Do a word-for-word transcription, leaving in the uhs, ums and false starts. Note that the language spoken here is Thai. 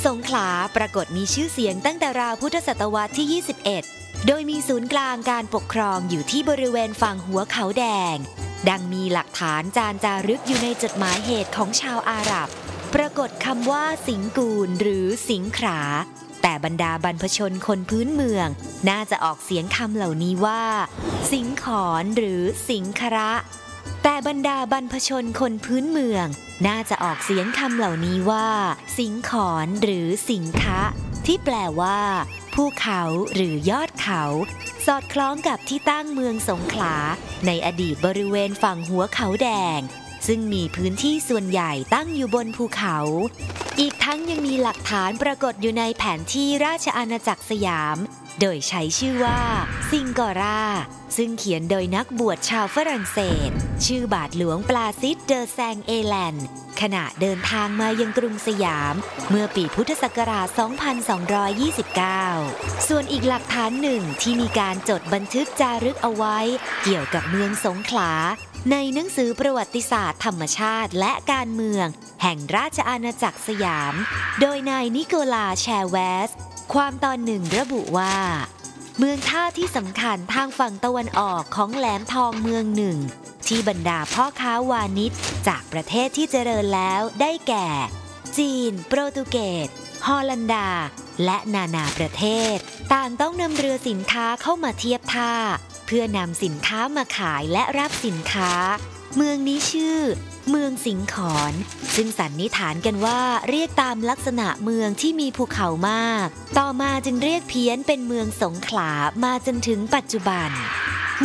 สงขลาปรากฏมีชื่อเสียงตั้งแต่ราวพุทธศตวรรษที่ยี่สิบเอ็ดโดยมีศูนย์กลางการปกครองอยู่ที่บริเวณฝั่งหัวเขาแดงดังมีหลักฐานจารึกอยู่ในจดหมายเหตุของชาวอาหรับปรากฏคำว่าสิงกูลหรือสิงขลาแต่บรรดาบรรพชนคนพื้นเมืองน่าจะออกเสียงคำเหล่านี้ว่าสิงขอนหรือสิงคระแต่บรรดาบรรพชนคนพื้นเมืองน่าจะออกเสียงคำเหล่านี้ว่าสิงขอนหรือสิงคะที่แปลว่าภูเขาหรือยอดเขาสอดคล้องกับที่ตั้งเมืองสงขลาในอดีตบริเวณฝั่งหัวเขาแดงซึ่งมีพื้นที่ส่วนใหญ่ตั้งอยู่บนภูเขาอีกทั้งยังมีหลักฐานปรากฏอยู่ในแผนที่ราชอาณาจักรสยามโดยใช้ชื่อว่าซิงกอราซึ่งเขียนโดยนักบวชชาวฝรั่งเศสชื่อบาทหลวงปลาซิสเดอแซงเอแลนด์ขณะเดินทางมายังกรุงสยามเมื่อปีพุทธศักราช สองพันสองร้อยยี่สิบเก้า ส่วนอีกหลักฐานหนึ่งที่มีการจดบันทึกจารึกเอาไว้เกี่ยวกับเมืองสงขลาในหนังสือประวัติศาสตร์ธรรมชาติและการเมืองแห่งราชอาณาจักรสยามโดยนายนิโคลาแชร์แวสความตอนหนึ่งระบุว่าเมืองท่าที่สำคัญทางฝั่งตะวันออกของแหลมทองเมืองหนึ่งที่บรรดาพ่อค้าวานิชจากประเทศที่เจริญแล้วได้แก่จีนโปรตุเกสฮอลันดาและนานาประเทศต่างต้องนำเรือสินค้าเข้ามาเทียบท่าเพื่อนำสินค้ามาขายและรับสินค้าเมืองนี้ชื่อเมืองสิงขอนซึ่งสันนิษฐานกันว่าเรียกตามลักษณะเมืองที่มีภูเขามากต่อมาจึงเรียกเพี้ยนเป็นเมืองสงขลามาจนถึงปัจจุบัน